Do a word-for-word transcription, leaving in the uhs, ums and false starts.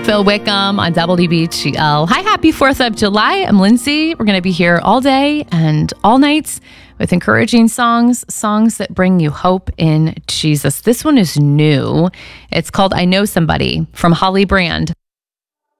Phil Wickham on W B G L. Hi, happy fourth of July. I'm Lindsay. We're going to be here all day and all nights with encouraging songs, songs that bring you hope in Jesus. This one is new. It's called I Know Somebody from Holly Brand.